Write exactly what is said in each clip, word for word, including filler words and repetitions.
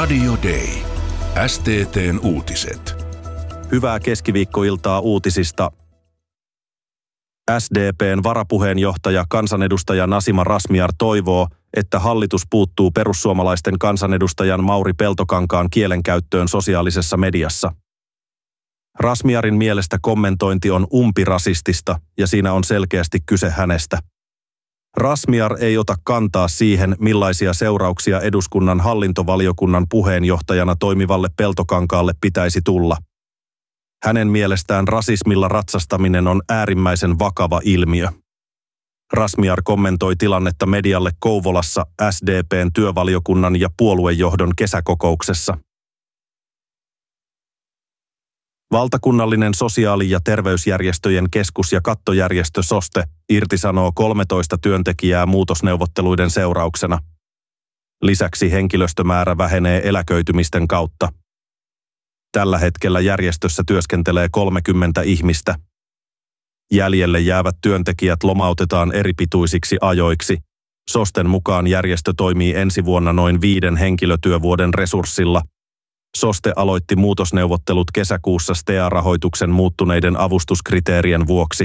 Radio Day. S T T:n uutiset. Hyvää keskiviikkoiltaa uutisista. S D P:n varapuheenjohtaja kansanedustaja Nasima Razmyar toivoo, että hallitus puuttuu perussuomalaisten kansanedustajan Mauri Peltokankaan kielenkäyttöön sosiaalisessa mediassa. Razmyarin mielestä kommentointi on umpirasistista ja siinä on selkeästi kyse hänestä. Razmyar ei ota kantaa siihen, millaisia seurauksia eduskunnan hallintovaliokunnan puheenjohtajana toimivalle Peltokankaalle pitäisi tulla. Hänen mielestään rasismilla ratsastaminen on äärimmäisen vakava ilmiö. Razmyar kommentoi tilannetta medialle Kouvolassa S D P:n työvaliokunnan ja puoluejohdon kesäkokouksessa. Valtakunnallinen sosiaali- ja terveysjärjestöjen keskus- ja kattojärjestö SOSTE irtisanoo kolmetoista työntekijää muutosneuvotteluiden seurauksena. Lisäksi henkilöstömäärä vähenee eläköitymisten kautta. Tällä hetkellä järjestössä työskentelee kolmekymmentä ihmistä. Jäljelle jäävät työntekijät lomautetaan eripituisiksi ajoiksi. SOSTEn mukaan järjestö toimii ensi vuonna noin viiden henkilötyövuoden resurssilla. SOSTE aloitti muutosneuvottelut kesäkuussa S T E A-rahoituksen muuttuneiden avustuskriteerien vuoksi.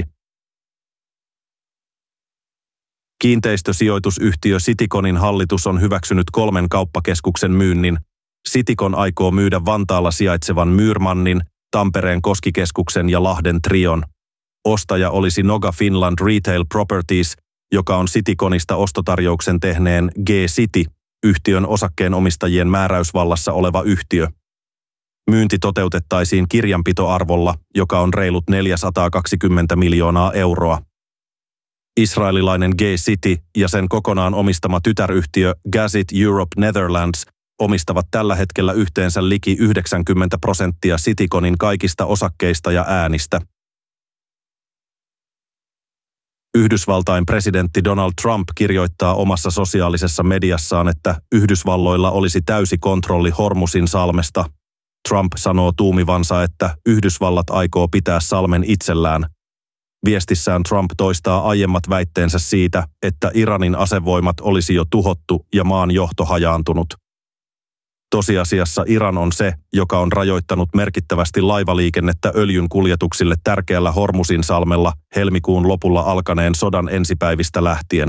Kiinteistösijoitusyhtiö Cityconin hallitus on hyväksynyt kolmen kauppakeskuksen myynnin. Citycon aikoo myydä Vantaalla sijaitsevan Myyrmannin, Tampereen Koskikeskuksen ja Lahden Trion. Ostaja olisi Noga Finland Retail Properties, joka on Cityconista ostotarjouksen tehneen G-City, yhtiön osakkeenomistajien määräysvallassa oleva yhtiö. Myynti toteutettaisiin kirjanpitoarvolla, joka on reilut neljäsataakaksikymmentä miljoonaa euroa. Israelilainen G-City ja sen kokonaan omistama tytäryhtiö Gazit Europe Netherlands omistavat tällä hetkellä yhteensä liki yhdeksänkymmentä prosenttia Cityconin kaikista osakkeista ja äänistä. Yhdysvaltain presidentti Donald Trump kirjoittaa omassa sosiaalisessa mediassaan, että Yhdysvalloilla olisi täysi kontrolli Hormuzin salmesta. Trump sanoo tuumivansa, että Yhdysvallat aikoo pitää salmen itsellään. Viestissään Trump toistaa aiemmat väitteensä siitä, että Iranin asevoimat olisi jo tuhottu ja maan johto hajaantunut. Tosiasiassa Iran on se, joka on rajoittanut merkittävästi laivaliikennettä öljyn kuljetuksille tärkeällä Hormuzin salmella helmikuun lopulla alkaneen sodan ensipäivistä lähtien.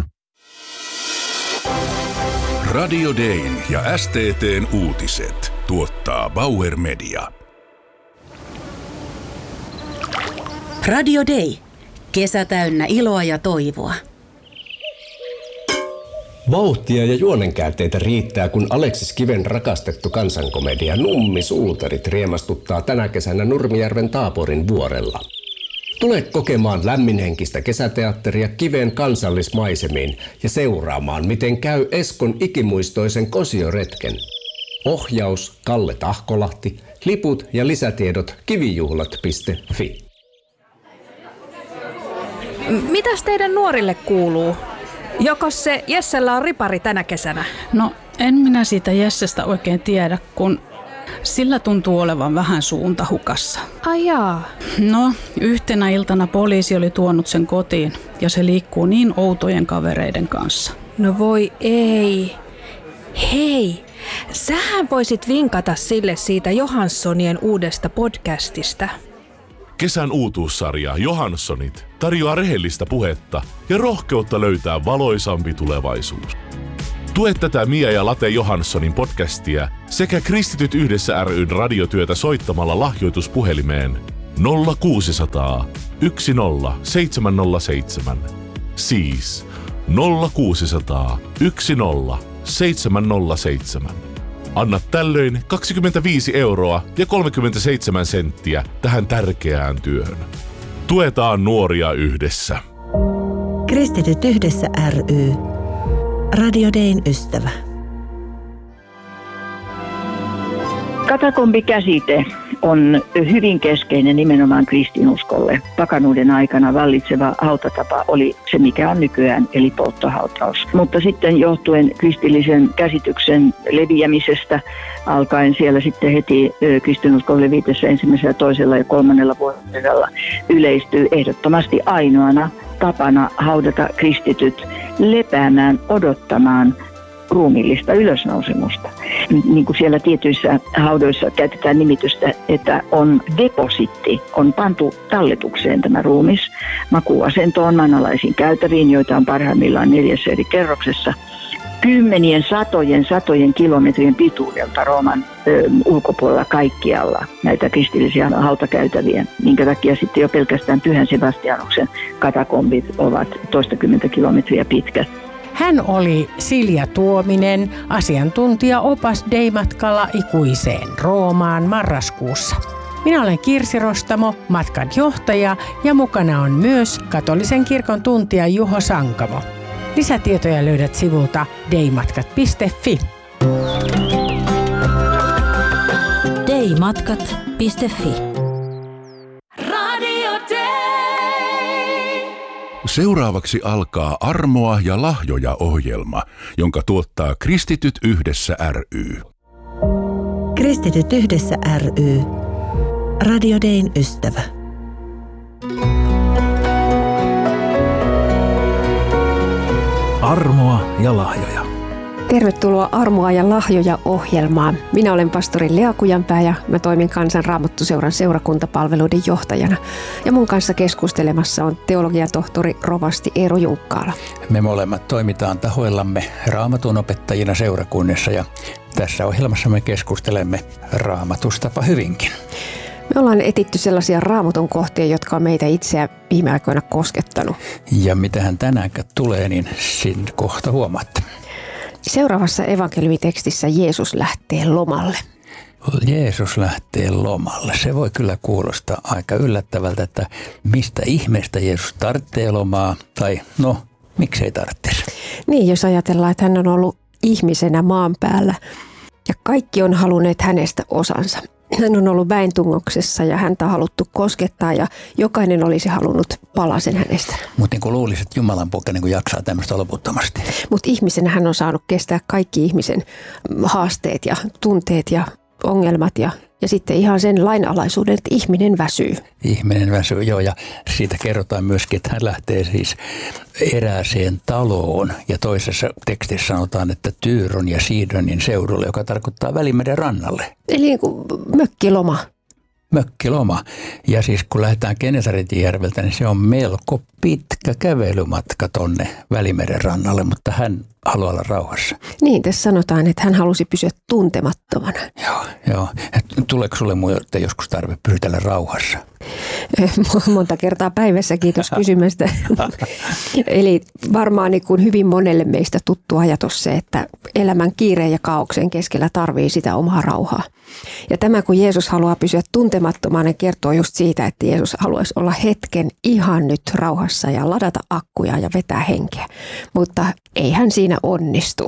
Radio Dayn ja S T T:n uutiset tuottaa Bauer Media. Radio Day. Kesä täynnä iloa ja toivoa. Vauhtia ja juonenkäänteitä riittää, kun Aleksis Kiven rakastettu kansankomedia Nummi Suutarit riemastuttaa tänä kesänä Nurmijärven Taaporin vuorella. Tule kokemaan lämminhenkistä kesäteatteria Kiven kansallismaisemiin ja seuraamaan, miten käy Eskon ikimuistoisen kosioretken. Ohjaus Kalle Tahkolahti, liput ja lisätiedot kivijuhlat piste fi. Mitäs teidän nuorille kuuluu? Jokos se Jessellä on ripari tänä kesänä? No, en minä siitä Jessestä oikein tiedä, kun sillä tuntuu olevan vähän suunta hukassa. Ai jaa. No, yhtenä iltana poliisi oli tuonut sen kotiin ja se liikkuu niin outojen kavereiden kanssa. No voi ei. Hei, sähän voisit vinkata sille siitä Johanssonien uudesta podcastista. Kesän uutuussarja Johanssonit tarjoaa rehellistä puhetta ja rohkeutta löytää valoisampi tulevaisuus. Tue tätä Mia ja Late Johanssonin podcastia sekä Kristityt yhdessä ry:n radiotyötä soittamalla lahjoituspuhelimeen nolla kuusisataa yksi nolla seitsemän nolla seitsemän. Siis nolla kuusisataa yksi nolla seitsemän nolla seitsemän. Anna tällöin kaksikymmentäviisi euroa ja kolmekymmentäseitsemän senttiä tähän tärkeään työhön. Tuetaan nuoria yhdessä. Kristityt yhdessä ry. Radio Dayn ystävä. Katakombikäsite on hyvin keskeinen nimenomaan kristinuskolle. Pakanuuden aikana vallitseva hautatapa oli se, mikä on nykyään, eli polttohautaus. Mutta sitten johtuen kristillisen käsityksen leviämisestä alkaen siellä sitten heti kristinuskon levitessä ensimmäisellä, toisella ja kolmannella vuodella yleistyy ehdottomasti ainoana tapana haudata kristityt lepäämään, odottamaan ruumiillista ylösnousemusta. Niin kuin siellä tietyissä haudoissa käytetään nimitystä, että on depositti, on pantu talletukseen tämä ruumis makuuasentoon maanalaisiin käytäviin, joita on parhaimmillaan neljässä eri kerroksessa. Kymmenien, satojen, satojen kilometrien pituudelta Rooman ö, ulkopuolella kaikkialla näitä kristillisiä hautakäytäviä, minkä takia sitten jo pelkästään Pyhän Sebastianuksen katakombit ovat toistakymmentä kilometriä pitkät. Hän oli Silja Tuominen, asiantuntija opas Dei-matkalla ikuiseen Roomaan marraskuussa. Minä olen Kirsi Rostamo, matkan johtaja, ja mukana on myös katolisen kirkon tuntija Juho Sankamo. Lisätietoja löydät sivulta deimatkat piste fi. deimatkat piste fi. Radio Day. Seuraavaksi alkaa Armoa ja lahjoja -ohjelma, jonka tuottaa Kristityt yhdessä ry. Kristityt yhdessä ry. Radio Dayn ystävä. Armoa ja lahjoja. Tervetuloa Armoa ja lahjoja -ohjelmaan. Minä olen pastori Lea Kujanpää ja mä toimin Kansan Raamattuseuran seurakuntapalveluiden johtajana. Ja mun kanssa keskustelemassa on teologiatohtori rovasti Eero Junkkaala. Me molemmat toimitaan tahoillamme Raamatun opettajina seurakunnissa ja tässä ohjelmassa me keskustelemme Raamatustapa hyvinkin. Me ollaan etitty sellaisia Raamatun kohtia, jotka on meitä itseä viime aikoina koskettanut. Ja mitähän tänään tulee, niin sin kohta huomaatte. Seuraavassa evankeliumitekstissä Jeesus lähtee lomalle. Jeesus lähtee lomalle. Se voi kyllä kuulostaa aika yllättävältä, että mistä ihmeestä Jeesus tarvitsee lomaa, tai no, miksei tarvitsisi. Niin, jos ajatellaan, että hän on ollut ihmisenä maan päällä ja kaikki on halunneet hänestä osansa. Hän on ollut väentungoksessa ja häntä on haluttu koskettaa ja jokainen olisi halunnut palasen hänestä. Mutta niin kuin luulisi, että Jumalan poika niin kuin jaksaa tämmöistä loputtomasti. Mutta ihmisenä hän on saanut kestää kaikki ihmisen haasteet ja tunteet ja ongelmat ja, ja sitten ihan sen lainalaisuuden, että ihminen väsyy. Ihminen väsyy, joo, ja siitä kerrotaan myöskin, että hän lähtee siis erääseen taloon ja toisessa tekstissä sanotaan, että Tyyron ja Siidonin seudulle, joka tarkoittaa Välimeren rannalle. Eli niin kuin mökkiloma. Mökkiloma. Ja siis kun lähdetään Genesaretin järveltä, niin se on melko pitkä kävelymatka tonne Välimeren rannalle, mutta hän haluaa olla rauhassa. Niin, tässä sanotaan, että hän halusi pysyä tuntemattomana. Joo, joo. Tuleeko sulle muuten joskus tarve pysytellä rauhassa? Monta kertaa päivässä, kiitos kysymästä. Eli varmaan niin kuin hyvin monelle meistä tuttu ajatus se, että elämän kiireen ja kaaoksen keskellä tarvii sitä omaa rauhaa. Ja tämä, kun Jeesus haluaa pysyä tuntemattomana, kertoo just siitä, että Jeesus haluaisi olla hetken ihan nyt rauhassa ja ladata akkuja ja vetää henkeä. Mutta ei hän siinä onnistu.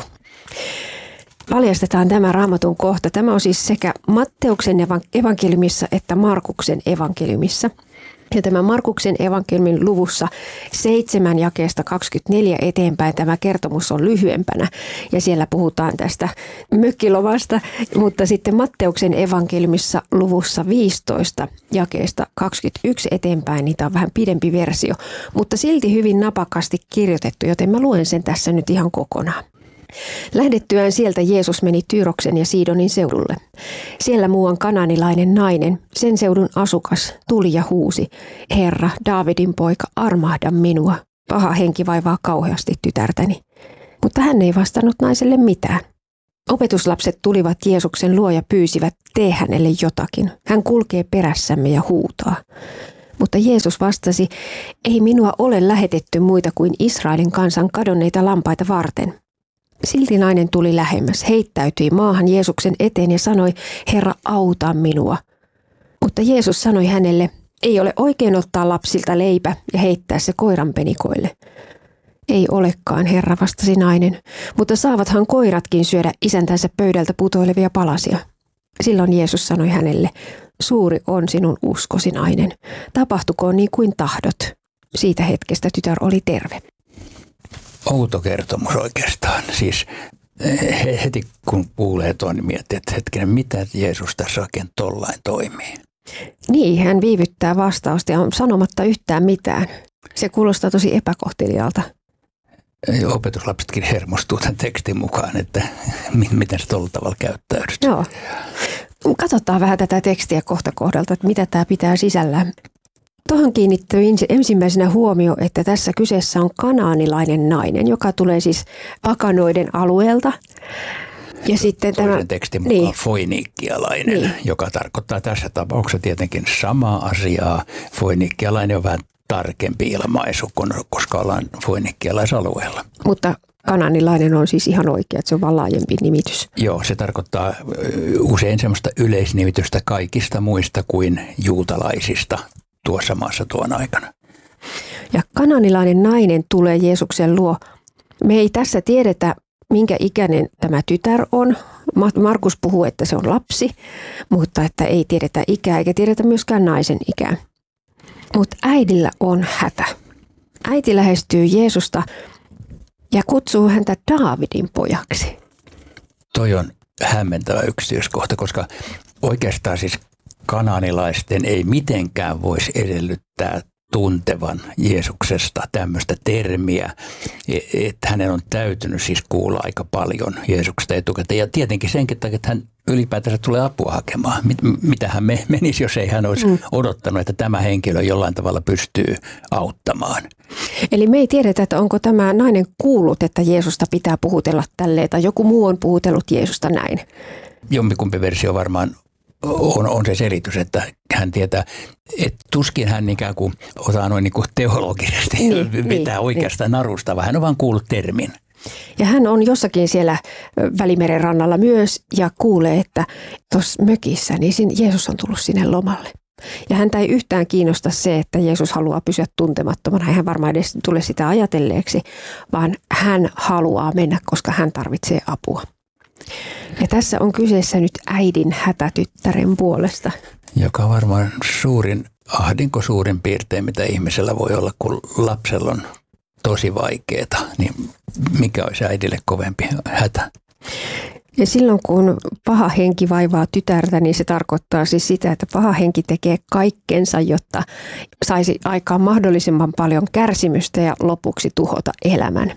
Valjastetaan tämä Raamatun kohta. Tämä on siis sekä Matteuksen evankeliumissa että Markuksen evankeliumissa. Ja tämä Markuksen evankeliumin luvussa seitsemän jakeesta kaksikymmentäneljä eteenpäin tämä kertomus on lyhyempänä ja siellä puhutaan tästä mökkilomasta, mutta sitten Matteuksen evankeliumissa luvussa viisitoista jakeesta kaksikymmentäyksi eteenpäin, niitä on vähän pidempi versio, mutta silti hyvin napakasti kirjoitettu, joten mä luen sen tässä nyt ihan kokonaan. Lähdettyään sieltä Jeesus meni Tyyroksen ja Siidonin seudulle. Siellä muuan kananilainen nainen, sen seudun asukas, tuli ja huusi, Herra, Daavidin poika, armahda minua. Paha henki vaivaa kauheasti tytärtäni. Mutta hän ei vastannut naiselle mitään. Opetuslapset tulivat Jeesuksen luo ja pyysivät, tee hänelle jotakin. Hän kulkee perässämme ja huutaa. Mutta Jeesus vastasi, ei minua ole lähetetty muita kuin Israelin kansan kadonneita lampaita varten. Silti nainen tuli lähemmäs, heittäytyi maahan Jeesuksen eteen ja sanoi, Herra, auta minua. Mutta Jeesus sanoi hänelle, ei ole oikein ottaa lapsilta leipä ja heittää se koiranpenikoille. Ei olekaan, Herra, vastasi nainen, mutta saavathan koiratkin syödä isäntänsä pöydältä putoilevia palasia. Silloin Jeesus sanoi hänelle, suuri on sinun uskosi, nainen. Tapahtukoon niin kuin tahdot. Siitä hetkestä tytär oli terve. Outo kertomus oikeastaan. Siis heti kun kuulee tuon, niin miettii, että hetkinen, mitä Jeesus tässä oikein tollain toimii. Niin, hän viivyttää vastausta ja on sanomatta yhtään mitään. Se kuulostaa tosi epäkohtelijalta. opetuslapsetkin hermostuu tämän tekstin mukaan, että miten se tuolla tavalla käyttäydyt. Joo. Katsotaan vähän tätä tekstiä kohta kohdalta, että mitä tämä pitää sisällään. Tuohon kiinnittyi ensimmäisenä huomio, että tässä kyseessä on kanaanilainen nainen, joka tulee siis pakanoiden alueelta. Ja sitten toisen tämä, tekstin mukaan niin, foiniikkialainen, niin, joka tarkoittaa tässä tapauksessa tietenkin samaa asiaa. Foiniikkialainen on vähän tarkempi ilmaisu, koska ollaan foiniikkialaisalueella. Mutta kanaanilainen on siis ihan oikea, että se on vaan laajempi nimitys. Joo, se tarkoittaa usein semmoista yleisnimitystä kaikista muista kuin juutalaisista tuossa maassa tuon aikana. Ja kanaanilainen nainen tulee Jeesuksen luo. Me ei tässä tiedetä, minkä ikäinen tämä tytär on. Markus puhuu, että se on lapsi, mutta että ei tiedetä ikää eikä tiedetä myöskään naisen ikää. Mutta äidillä on hätä. Äiti lähestyy Jeesusta ja kutsuu häntä Daavidin pojaksi. Toi on hämmentävä yksityiskohta, koska oikeastaan siis kanaanilaisten ei mitenkään voisi edellyttää tuntevan Jeesuksesta tämmöistä termiä, että hänen on täytynyt siis kuulla aika paljon Jeesuksesta etukäteen. Ja tietenkin senkin takia, että hän ylipäätänsä tulee apua hakemaan. Mitä hän menisi, jos ei hän olisi mm. odottanut, että tämä henkilö jollain tavalla pystyy auttamaan. Eli me ei tiedetä, että onko tämä nainen kuullut, että Jeesusta pitää puhutella tälleen, tai joku muu on puhutellut Jeesusta näin. Jompikumpi versio varmaan on, on se selitys, että hän tietää, että tuskin hän ikään kuin osaa noin niin kuin teologisesti niin, vetää niin, oikeastaan niin. narusta, vaan hän on vaan kuullut termin. Ja hän on jossakin siellä Välimeren rannalla myös ja kuulee, että tuossa mökissä niin Jeesus on tullut sinne lomalle. Ja häntä ei yhtään kiinnosta se, että Jeesus haluaa pysyä tuntemattomana. Hän varmaan edes tule sitä ajatelleeksi, vaan hän haluaa mennä, koska hän tarvitsee apua. Ja tässä on kyseessä nyt äidin hätä tyttären puolesta. Joka on varmaan suurin ahdinko suurin piirtein, mitä ihmisellä voi olla, kun lapsella on tosi vaikeaa. Niin mikä olisi äidille kovempi hätä? Ja silloin kun paha henki vaivaa tytärtä, niin se tarkoittaa siis sitä, että paha henki tekee kaikkensa, jotta saisi aikaan mahdollisimman paljon kärsimystä ja lopuksi tuhota elämän.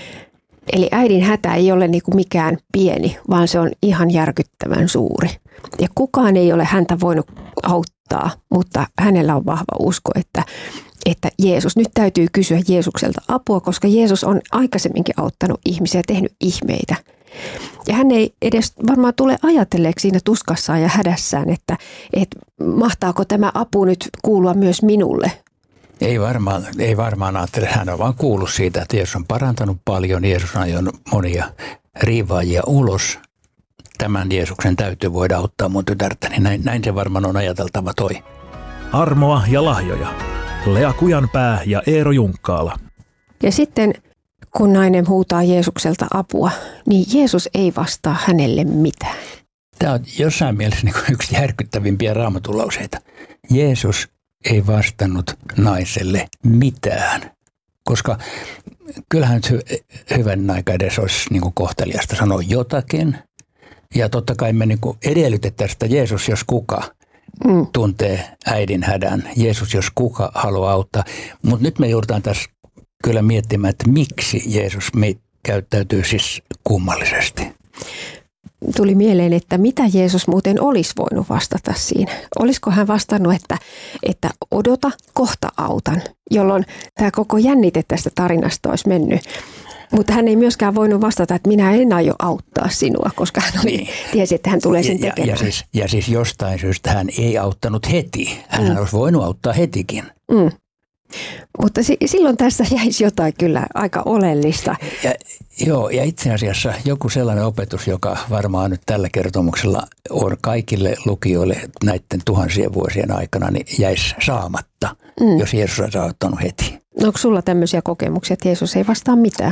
Eli äidin hätä ei ole niin kuin mikään pieni, vaan se on ihan järkyttävän suuri. Ja kukaan ei ole häntä voinut auttaa, mutta hänellä on vahva usko, että, että Jeesus, nyt täytyy kysyä Jeesukselta apua, koska Jeesus on aikaisemminkin auttanut ihmisiä ja tehnyt ihmeitä. Ja hän ei edes varmaan tule ajatelleeksi siinä tuskassaan ja hädässään, että, että mahtaako tämä apu nyt kuulua myös minulle. Ei varmaan, ei varmaan ajattele. Hän on vaan kuullut siitä, että Jeesus on parantanut paljon. Jeesus on ajanut monia riivaajia ulos. Tämän Jeesuksen täytyy voida auttaa mun tytärtäni. Näin, näin se varmaan on ajateltava toi. Armoa ja lahjoja. Lea Kujanpää ja Eero Junkkaala. Ja sitten kun nainen huutaa Jeesukselta apua, niin Jeesus ei vastaa hänelle mitään. Tämä on jossain mielessä niin kuin yksi järkyttävimpiä raamatulauseita. Jeesus ei vastannut naiselle mitään, koska kyllähän nyt hy- hyvän aika edes olisi niin kuin kohteliasta sanoa jotakin. Ja totta kai me niin kuin edellytetään sitä, Jeesus jos kuka mm. tuntee äidin hädän, Jeesus jos kuka haluaa auttaa. Mutta nyt me joudutaan tässä kyllä miettimään, että miksi Jeesus me käyttäytyy siis kummallisesti. Tuli mieleen, että mitä Jeesus muuten olisi voinut vastata siinä. Olisiko hän vastannut, että, että odota, kohta autan, jolloin tämä koko jännite tästä tarinasta olisi mennyt. Mutta hän ei myöskään voinut vastata, että minä en aio auttaa sinua, koska hän oli, niin. tiesi, että hän tulee sen tekemään. Ja, ja, siis, ja siis jostain syystä hän ei auttanut heti. Hän mm. olisi voinut auttaa hetikin. Mm. Mutta si- silloin tässä jäisi jotain kyllä aika oleellista. Ja, joo, ja itse asiassa joku sellainen opetus, joka varmaan nyt tällä kertomuksella on kaikille lukijoille näiden tuhansien vuosien aikana, niin jäisi saamatta, mm. jos Jeesus olisi auttanut heti. Onko sulla tämmöisiä kokemuksia, että Jeesus ei vastaa mitään?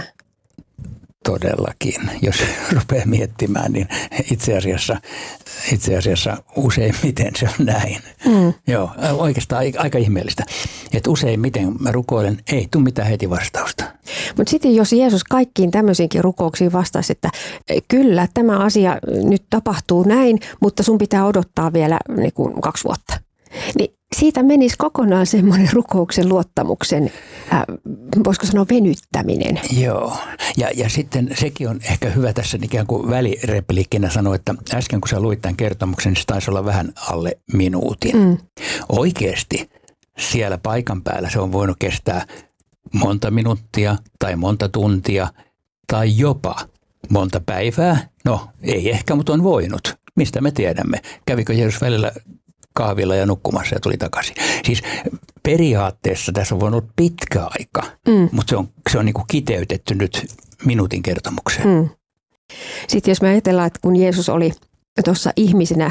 Todellakin. Jos rupeaa miettimään, niin itse asiassa, itse asiassa useimmiten se on näin. Mm. Joo, oikeastaan aika, aika ihmeellistä. Että useimmiten mä rukoilen, ei tule mitään heti vastausta. Mutta sitten jos Jeesus kaikkiin tämmöisiinkin rukouksiin vastaisi, että kyllä tämä asia nyt tapahtuu näin, mutta sun pitää odottaa vielä niin kuin kaksi vuotta. Niin siitä menisi kokonaan semmoinen rukouksen luottamuksen, äh, voisiko sanoa venyttäminen. Joo, ja, ja sitten sekin on ehkä hyvä tässä ikään kuin välirepliikkinä sanoa, että äsken kun sä luit tämän kertomuksen, niin se taisi olla vähän alle minuutin. Mm. Oikeasti siellä paikan päällä se on voinut kestää monta minuuttia tai monta tuntia tai jopa monta päivää. No, ei ehkä, mutta on voinut. Mistä me tiedämme? Kävikö Jeesus välillä kahvilla ja nukkumassa ja tuli takaisin? Siis periaatteessa tässä on voinut olla pitkä aika, mm. mutta se on, se on niin kuin kiteytetty nyt minuutin kertomukseen. Mm. Sitten jos me ajatellaan, että kun Jeesus oli tuossa ihmisenä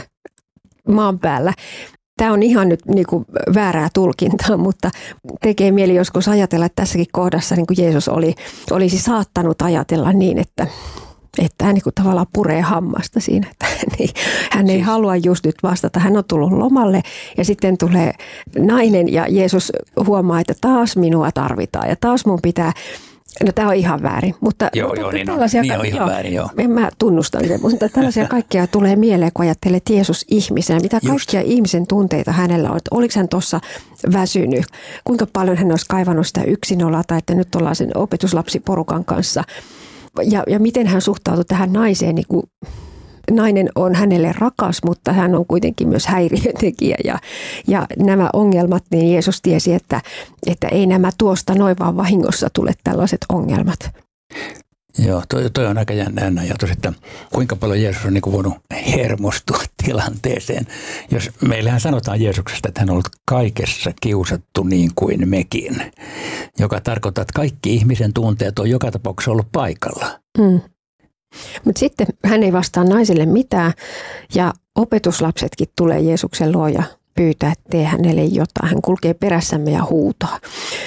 maan päällä, tämä on ihan nyt niin kuin väärää tulkintaa, mutta tekee mieli joskus ajatella, että tässäkin kohdassa niin kuin Jeesus oli, olisi saattanut ajatella niin, että, että hän niin kuin tavallaan puree hammasta siinä. Että hän ei, hän ei halua just nyt vastata. Hän on tullut lomalle ja sitten tulee nainen ja Jeesus huomaa, että taas minua tarvitaan ja taas mun pitää. No tämä on ihan väärin, mutta, joo, mutta joo, niin tällaisia, on, niin on ihan joo, väärin, joo. En mä tunnustan niitä, mutta tällaisia kaikkea tulee mieleen, kun ajattelee Jeesus ihmisenä. Mitä kaikkia Just. ihmisen tunteita hänellä on, että oliko hän tuossa väsynyt, kuinka paljon hän olisi kaivannut sitä yksinoloa tai että nyt ollaan sen opetuslapsiporukan kanssa. Ja, ja miten hän suhtautui tähän naiseen, niin kuin nainen on hänelle rakas, mutta hän on kuitenkin myös häiriötekijä ja, ja nämä ongelmat, niin Jeesus tiesi, että, että ei nämä tuosta noin vaan vahingossa tule tällaiset ongelmat. Joo, toi, toi on aika jännä ajatus, että kuinka paljon Jeesus on niin kuin voinut hermostua tilanteeseen. Jos meillähän sanotaan Jeesuksesta, että hän on ollut kaikessa kiusattu niin kuin mekin, joka tarkoittaa, että kaikki ihmisen tunteet on joka tapauksessa ollut paikalla. Mm. Mutta sitten hän ei vastaa naiselle mitään ja opetuslapsetkin tulee Jeesuksen luo ja pyytää, että tee hänelle jotain. Hän kulkee perässämme ja huutaa.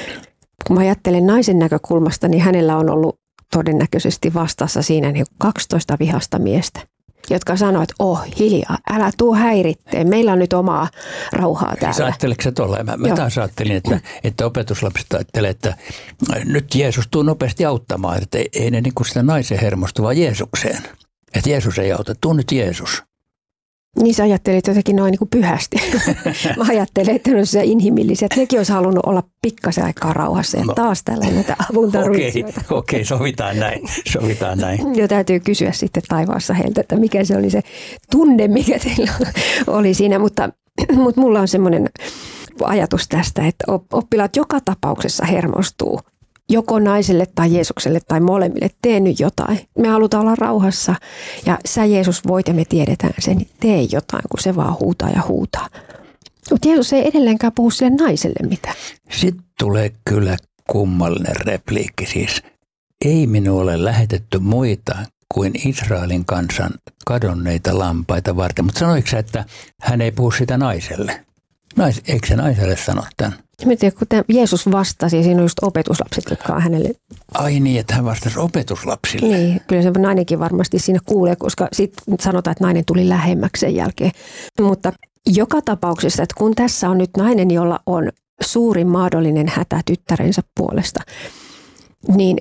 Kun mä ajattelen naisen näkökulmasta, niin hänellä on ollut todennäköisesti vastassa siinä niin kaksitoista vihasta miestä, jotka sanoo, että oh hiljaa, älä tuu häiritteen, meillä on nyt omaa rauhaa täällä. Siis ajatteliko se tuolla? Mä, mä taas ajattelin, että, että opetuslapset ajattelee, että nyt Jeesus tuu nopeasti auttamaan, että ei, ei ne niin kuin sitä naisen hermostu, vaan Jeesukseen. Että Jeesus ei auta, tuu nyt Jeesus. Niin sä ajattelit jotenkin noin niin kuin pyhästi. Mä ajattelen, että ne on se inhimillisiä, että nekin olisi halunnut olla pikkasen aikaa rauhassa ja no. taas tällainen näitä avun tarvitsijoita. Okei, okei, sovitaan näin, sovitaan näin. Jo täytyy kysyä sitten taivaassa heiltä, että mikä se oli se tunne, mikä teillä oli siinä, mutta, mutta mulla on semmoinen ajatus tästä, että oppilaat joka tapauksessa hermostuu. Joko naiselle tai Jeesukselle tai molemmille, tee nyt jotain. Me halutaan olla rauhassa ja sä Jeesus voit ja me tiedetään sen, niin tee jotain, kun se vaan huutaa ja huutaa. Mutta Jeesus ei edelleenkään puhu sille naiselle mitään. Sitten tulee kyllä kummallinen repliikki siis. Ei minulle ole lähetetty muita kuin Israelin kansan kadonneita lampaita varten. Mutta sanoiko sä, että hän ei puhu sitä naiselle? Nais, eikö se naiselle sano tämän? Mä tiedän, kun Jeesus vastasi, ja siinä on just opetuslapset, jotka on hänelle. Ai niin, että hän vastasi opetuslapsille. Niin, kyllä se nainenkin varmasti siinä kuulee, koska sitten sanotaan, että nainen tuli lähemmäksi sen jälkeen. Mutta joka tapauksessa, että kun tässä on nyt nainen, jolla on suurin mahdollinen hätä tyttärensä puolesta, niin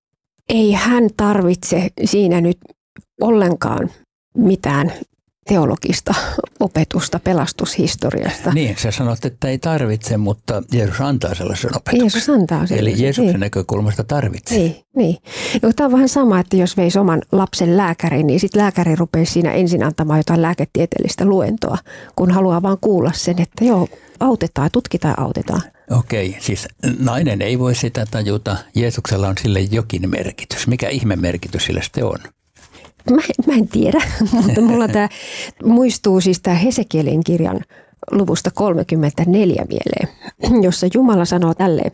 ei hän tarvitse siinä nyt ollenkaan mitään teologista opetusta pelastushistoriasta. Niin, sä sanot, että ei tarvitse, mutta Jeesus antaa sellaisen opetuksen. Jeesus antaa sellaisen. Eli Jeesuksen niin. näkökulmasta tarvitsee. Niin, niin. No, tämä on vähän sama, että jos veisi oman lapsen lääkäriin, niin sitten lääkäri rupeaa siinä ensin antamaan jotain lääketieteellistä luentoa, kun haluaa vaan kuulla sen, että joo, autetaan, tutkitaan ja autetaan. Okei, siis nainen ei voi sitä tajuta. Jeesuksella on sille jokin merkitys. Mikä ihme merkitys sille sitten on? Mä, mä en tiedä, mutta mulla tämä muistuu siis tämä Hesekielin kirjan luvusta kolmekymmentäneljä mieleen, jossa Jumala sanoo tälleen.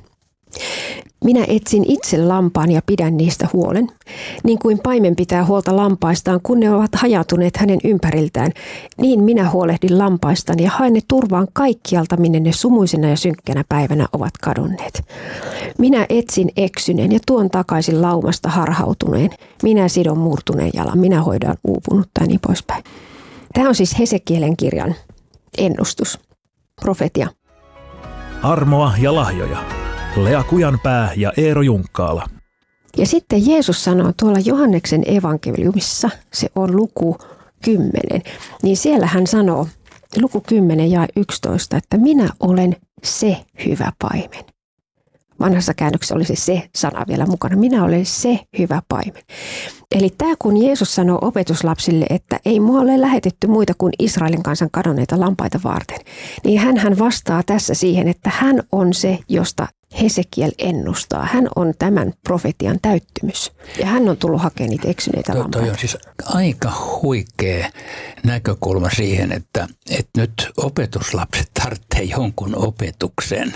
Minä etsin itse lampaan ja pidän niistä huolen, niin kuin paimen pitää huolta lampaistaan, kun ne ovat hajautuneet hänen ympäriltään. Niin minä huolehdin lampaistani ja haen ne turvaan kaikkialta, minne ne sumuisena ja synkkänä päivänä ovat kadonneet. Minä etsin eksyneen ja tuon takaisin laumasta harhautuneen. Minä sidon murtuneen jalan, minä hoidan uupunutta ja niin poispäin. Tämä on siis Hesekielen kirjan ennustus, profetia. Armoa ja lahjoja. Lea Kujanpää ja Eero Junkkaala. Ja sitten Jeesus sanoo tuolla Johanneksen evankeliumissa, se on luku kymmenen, niin siellä hän sanoo, luku kymmenen ja yksitoista, että minä olen se hyvä paimen. Vanhassa käännöksessä oli se se-sana vielä mukana. Minä olen se hyvä paimen. Eli tämä kun Jeesus sanoo opetuslapsille, että ei mua ole lähetetty muita kuin Israelin kansan kadonneita lampaita varten, niin hänhän vastaa tässä siihen, että hän on se, josta Hesekiel ennustaa. Hän on tämän profetian täyttymys. Ja hän on tullut hakemaan niitä eksyneitä lampaita. Toi on siis aika huikea näkökulma siihen, että, että nyt opetuslapset tarvitsee jonkun opetuksen,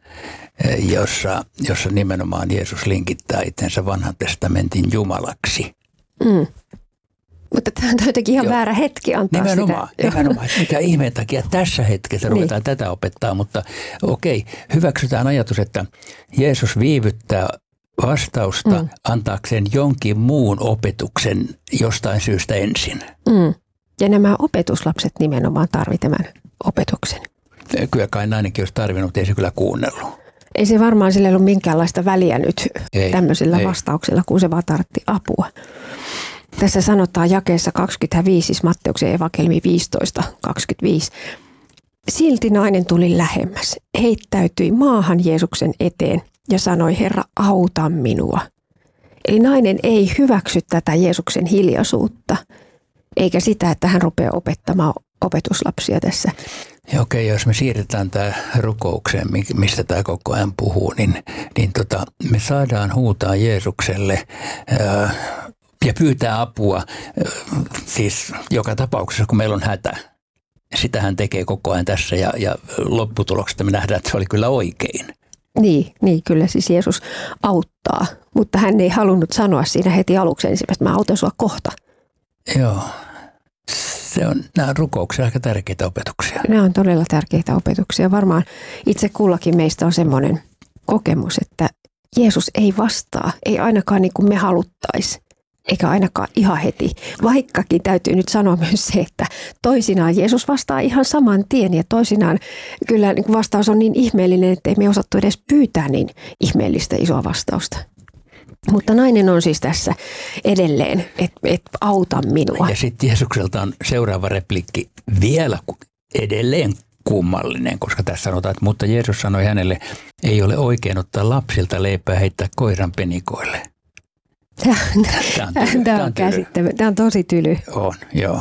jossa, jossa nimenomaan Jeesus linkittää itsensä vanhan testamentin Jumalaksi. Mm. Mutta tämä on jotenkin ihan Joo. väärä hetki antaa nimenomaan, sitä. Nimenomaan, mikä ihmeen takia tässä hetkessä ruvetaan niin. tätä opettaa, mutta okei, hyväksytään ajatus, että Jeesus viivyttää vastausta mm. antaakseen jonkin muun opetuksen jostain syystä ensin. Mm. Ja nämä opetuslapset nimenomaan tarvitsevat tämän opetuksen. Kyllä kai ainakin olisi tarvinnut, mutta ei se kyllä kuunnellut. Ei se varmaan sillä ollut minkäänlaista väliä nyt ei, tämmöisillä ei. vastauksilla, kun se vaan tarvitti apua. Tässä sanotaan jakeessa kaksikymmentäviisi, siis Matteuksen evankeliumi viisitoista kaksikymmentäviisi. Silti nainen tuli lähemmäs, heittäytyi maahan Jeesuksen eteen ja sanoi, Herra, auta minua. Eli nainen ei hyväksy tätä Jeesuksen hiljaisuutta, eikä sitä, että hän rupeaa opettamaan opetuslapsia tässä. Ja okei, jos me siirretään tämä rukoukseen, mistä tämä koko ajan puhuu, niin, niin tota, me saadaan huutaa Jeesukselle ää, ja pyytää apua, ää, siis joka tapauksessa, kun meillä on hätä. Sitä hän tekee koko ajan tässä ja, ja lopputuloksesta me nähdään, että se oli kyllä oikein. Niin, niin, kyllä siis Jeesus auttaa, mutta hän ei halunnut sanoa siinä heti aluksi ensimmäistä, että mä autan sua kohta. Joo. Se on, nämä on rukouksia aika tärkeitä opetuksia. Nämä on todella tärkeitä opetuksia. Varmaan itse kullakin meistä on semmoinen kokemus, että Jeesus ei vastaa, ei ainakaan niin kuin me haluttaisi, eikä ainakaan ihan heti. Vaikkakin täytyy nyt sanoa myös se, että toisinaan Jeesus vastaa ihan saman tien ja toisinaan kyllä niin kuin vastaus on niin ihmeellinen, että ei me osattu edes pyytää niin ihmeellistä isoa vastausta. Mutta nainen on siis tässä edelleen, että et auta minua. Ja sitten Jeesukselta on seuraava replikki vielä edelleen kummallinen, koska tässä sanotaan, että mutta Jeesus sanoi hänelle, ei ole oikein ottaa lapsilta leipää heittää koiran penikoille. Tämä on, Tämä on, käsittävä. Tämä on tosi tyly. On, joo.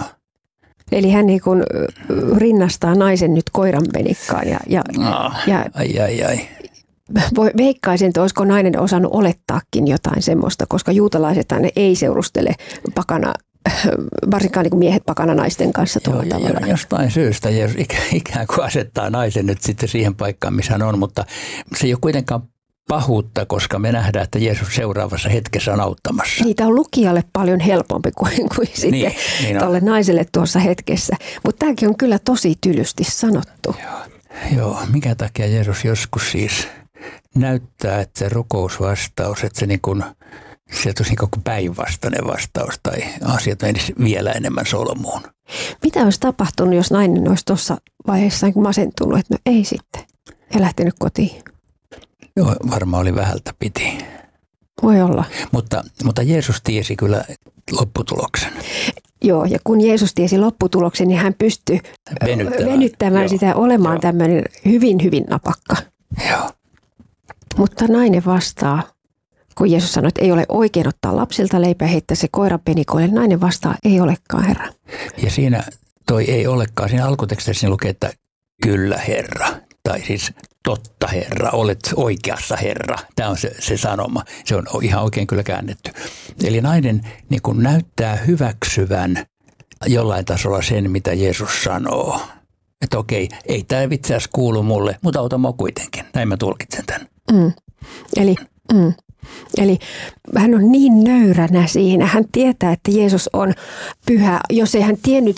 Eli hän niin kuin rinnastaa naisen nyt koiran penikkaan. Ja, ja, oh, ja, ai, ai, ai. Veikkaisin, että olisiko nainen osannut olettaakin jotain semmoista, koska juutalaiset ei seurustele pakana, varsinkaan niin kuin miehet pakana naisten kanssa tuolla Joo, tavalla. Jostain syystä Jeesus ikään kuin asettaa naisen nyt sitten siihen paikkaan, missä hän on, mutta se ei ole kuitenkaan pahuutta, koska me nähdään, että Jeesus seuraavassa hetkessä on auttamassa. Niitä on lukijalle paljon helpompi kuin, kuin sitten niin, niin tuolle naiselle tuossa hetkessä, mutta tämäkin on kyllä tosi tylysti sanottu. Joo, Joo. Mikä takia Jeesus joskus siis näyttää, että se rukousvastaus, että se niin kuin, sieltä olisi niin kuin päinvastainen vastaus tai asiat menisi vielä enemmän solmuun. Mitä olisi tapahtunut, jos nainen olisi tuossa vaiheessa niin masentunut, että no ei sitten, ja lähtenyt kotiin? Joo, varmaan oli vähältä piti. Voi olla. Mutta, mutta Jeesus tiesi kyllä lopputuloksen. Joo, ja kun Jeesus tiesi lopputuloksen, niin hän pystyi venyttämään, venyttämään sitä olemaan Joo. tämmöinen hyvin, hyvin napakka. Joo. Mutta nainen vastaa, kun Jeesus sanoi, että ei ole oikein ottaa lapsilta leipää heittää se koiran penikoille. Nainen vastaa, ei olekaan, Herra. Ja siinä toi ei olekaan, siinä alkutekstissä lukee, että kyllä, Herra. Tai siis totta, Herra, olet oikeassa, Herra. Tämä on se, se sanoma. Se on ihan oikein kyllä käännetty. Eli nainen niin kuin näyttää hyväksyvän jollain tasolla sen, mitä Jeesus sanoo. Että okei, ei tämä itse asiassa kuulu mulle, mutta auta mua kuitenkin. Näin mä tulkitsen tämän. Mm. Eli, mm. Eli hän on niin nöyränä siinä. Hän tietää, että Jeesus on pyhä. Jos ei hän tiennyt